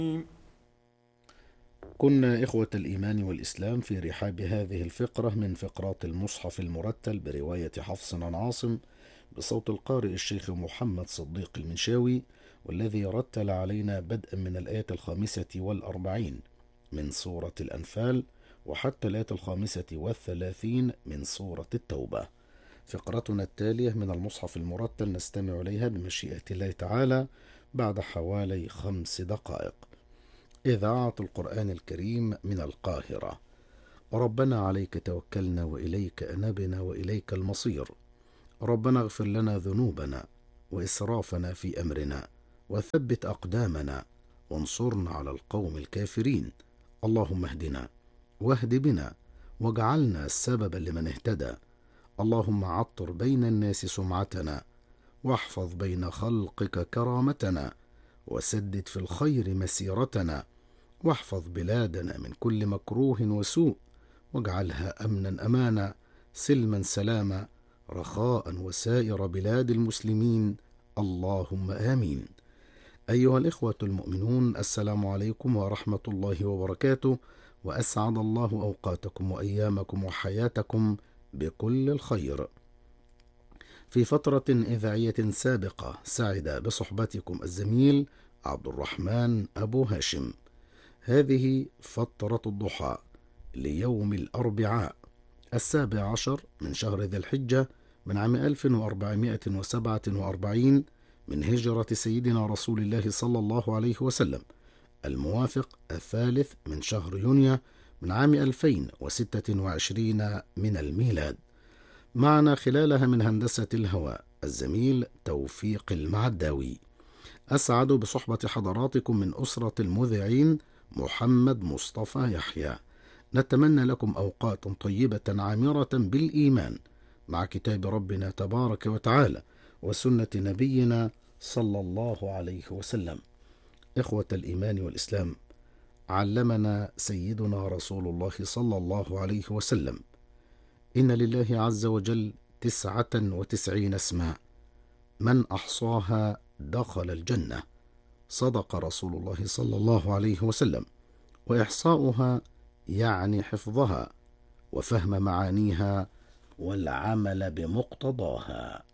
كنا إخوة الإيمان والإسلام في رحاب هذه الفقرة من فقرات المصحف المرتل برواية حفص عن عاصم بصوت القارئ الشيخ محمد صديق المنشاوي، والذي رتل علينا بدءا من الآية 45 من سورة الأنفال وحتى الآية 35 من سورة التوبة. فقرتنا التالية من المصحف المرتل نستمع إليها بمشيئة الله تعالى بعد حوالي 5 دقائق. إذاعة القرآن الكريم من القاهرة. ربنا عليك توكلنا وإليك أنبنا وإليك المصير. ربنا اغفر لنا ذنوبنا وإسرافنا في أمرنا وثبت أقدامنا وانصرنا على القوم الكافرين. اللهم اهدنا واهد بنا واجعلنا سببا لمن اهتدى. اللهم عطر بين الناس سمعتنا واحفظ بين خلقك كرامتنا وسدد في الخير مسيرتنا واحفظ بلادنا من كل مكروه وسوء واجعلها أمنا أمانا سلما سلاما رخاء وسائر بلاد المسلمين. اللهم آمين. أيها الإخوة المؤمنون، السلام عليكم ورحمة الله وبركاته، وأسعد الله أوقاتكم وأيامكم وحياتكم بكل الخير. في فترة إذاعية سابقة سعد بصحبتكم الزميل عبد الرحمن أبو هاشم. هذه فترة الضحى ليوم الأربعاء 17 من شهر ذي الحجة من عام 1447 من هجرة سيدنا رسول الله صلى الله عليه وسلم، الموافق 3 من شهر يونيو من عام 2026 من الميلاد. معنا خلالها من هندسة الهواء الزميل توفيق المعداوي. أسعد بصحبة حضراتكم من أسرة المذيعين محمد مصطفى يحيى. نتمنى لكم أوقات طيبة عامرة بالإيمان مع كتاب ربنا تبارك وتعالى وسنة نبينا صلى الله عليه وسلم. إخوة الإيمان والإسلام، علمنا سيدنا رسول الله صلى الله عليه وسلم: إن لله عز وجل 99 اسما، من أحصاها دخل الجنة. صدق رسول الله صلى الله عليه وسلم. وإحصاؤها يعني حفظها وفهم معانيها والعمل بمقتضاها.